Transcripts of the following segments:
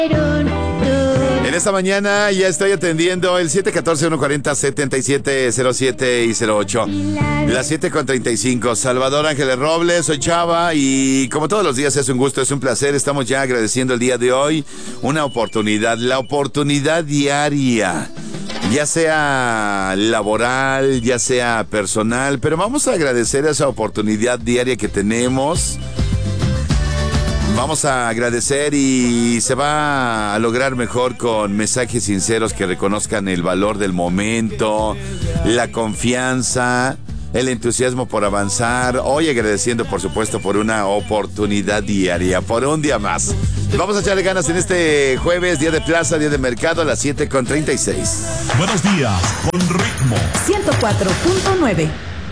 En esta mañana ya estoy atendiendo el 714-140-7707 y 08. Las 7:35. Salvador Ángeles Robles, soy Chava y como todos los días es un gusto, es un placer. Estamos ya agradeciendo el día de hoy una oportunidad, la oportunidad diaria. Ya sea laboral, ya sea personal, pero vamos a agradecer esa oportunidad diaria que tenemos. Vamos a agradecer y se va a lograr mejor con mensajes sinceros que reconozcan el valor del momento, la confianza, el entusiasmo por avanzar. Hoy agradeciendo, por supuesto, por una oportunidad diaria, por un día más. Vamos a echarle ganas en este jueves, día de plaza, día de mercado, a las 7:36. Buenos días, con ritmo. 104.9.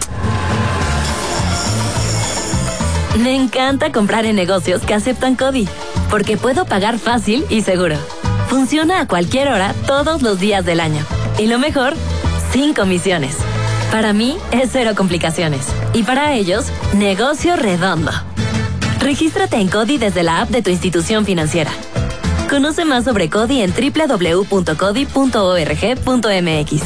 Me encanta comprar en negocios que aceptan CODI, porque puedo pagar fácil y seguro. Funciona a cualquier hora, todos los días del año. Y lo mejor, sin comisiones. Para mí, es cero complicaciones. Y para ellos, negocio redondo. Regístrate en CODI desde la app de tu institución financiera. Conoce más sobre CODI en www.codi.org.mx.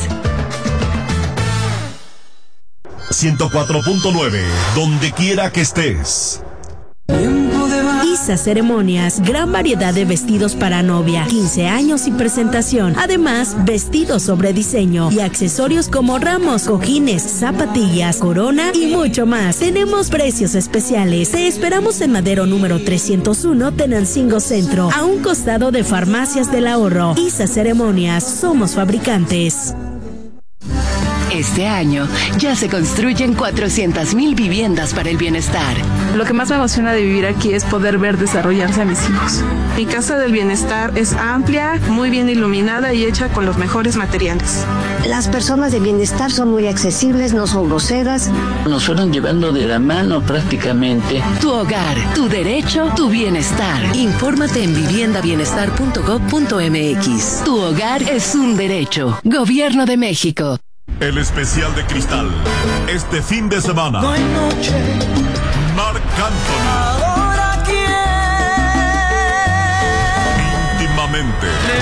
104.9, donde quiera que estés. ISA Ceremonias, gran variedad de vestidos para novia, 15 años y presentación. Además, vestidos sobre diseño y accesorios como ramos, cojines, zapatillas, corona y mucho más. Tenemos precios especiales. Te esperamos en Madero número 301, Tenancingo Centro, a un costado de Farmacias del Ahorro. ISA Ceremonias, somos fabricantes. Este año ya se construyen 400,000 viviendas para el bienestar. Lo que más me emociona de vivir aquí es poder ver desarrollarse a mis hijos. Mi casa del bienestar es amplia, muy bien iluminada y hecha con los mejores materiales. Las personas de bienestar son muy accesibles, no son groseras. Nos fueron llevando de la mano prácticamente. Tu hogar, tu derecho, tu bienestar. Infórmate en viviendabienestar.gov.mx. Tu hogar es un derecho. Gobierno de México. El especial de Cristal, este fin de semana. No hay noche. Marc Anthony. Ahora quién. Íntimamente. Le